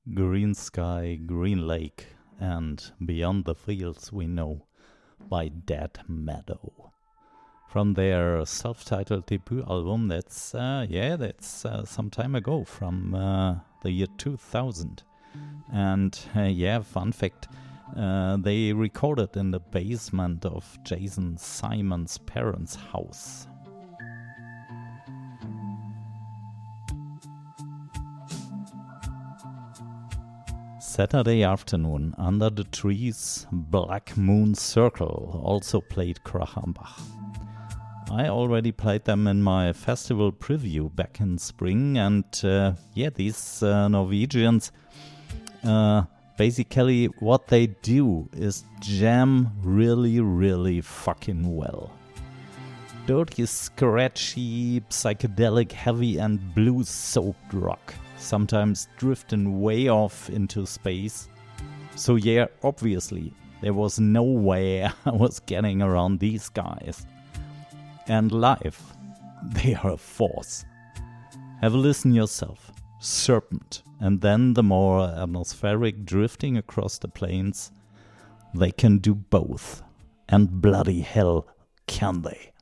Green sky, green lake, and beyond the fields we know by Dead Meadow. From their self-titled debut album, that's some time ago, from the year 2000. And fun fact, they recorded in the basement of Jason Simon's parents' house. Saturday afternoon, under the trees, Black Moon Circle also played Krach am Bach. I already played them in my festival preview back in spring, and these Norwegians, basically what they do is jam really, really fucking well. Dirty, scratchy, psychedelic, heavy and blues-soaked rock, sometimes drifting way off into space. So yeah, obviously, there was no way I was getting around these guys. And live, they are a force. Have a listen yourself. Serpent, and then the more atmospheric drifting across the plains. They can do both. And bloody hell, can they?